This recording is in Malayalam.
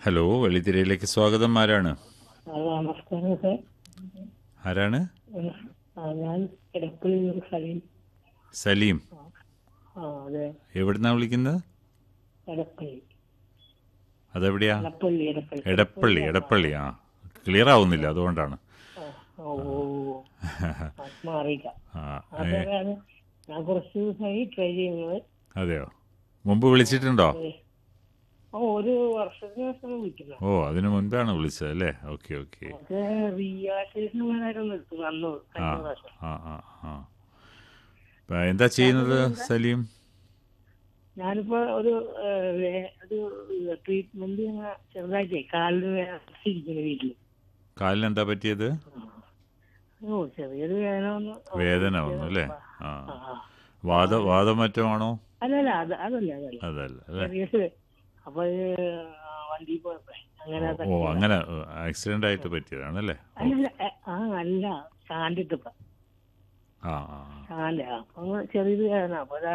ഹലോ, വെള്ളിത്തിരയിലേക്ക് സ്വാഗതം. ആരാണ്? നമസ്കാരം സാർ. ആരാണ്? ഞാൻ എടപ്പള്ളി സലീം. സലീം. അതെ, എവിടുന്നാ വിളിക്കുന്നത്? എടപ്പള്ളി. അതെവിടെയാ? എടപ്പള്ളി എടപ്പള്ളി എടപ്പള്ളി. എടപ്പള്ളി. ആ, ക്ലിയർ ആവുന്നില്ല, അതുകൊണ്ടാണ്. മാറിയില്ല. ആ, അതെ, ഞാൻ കുറച്ച് ദിവസമായി ട്രൈ ചെയ്യുന്നത്. അതെയോ? മുമ്പ് വിളിച്ചിട്ടുണ്ടോ? ഒരു വർഷത്തിന് ശേഷം വിളിക്കുന്നത്. ഓ, അതിനു മുൻപാണ് വിളിച്ചത് അല്ലേ? Okay okay. അത് റിയാക്ടേഷൻ എടുത്തു വന്നു ആ കഴിഞ്ഞ പ്രാവശ്യം. ആ ആ ആ ഇപ്പം എന്താ ചെയ്യുന്നത് സലീം? ഞാനിപ്പോ ഒരു ട്രീറ്റ്മെന്റ് ചെറുതായിട്ടേ കാലിന് ഇരിക്കുന്നു വീട്ടില്. കാലിന് എന്താ പറ്റിയത്? ചെറിയൊരു വേദന വേദന വന്നു അല്ലേ? ആ, വാദം മറ്റോ ആണോ? അതല്ല അതല്ല അതല്ല അല്ലേ? ചെറിയ അപ്പൊ വണ്ടി പോയപ്പോ അങ്ങനെ ഓ, അങ്ങനെ ആക്സിഡന്റ് ആയിട്ട് പറ്റിയതാണല്ലേ? അല്ല കാണ്ടിട്ടിപ്പ ആ ആ കാല് അപ്പൊ ചെറിയൊരു വേദന. അപ്പൊ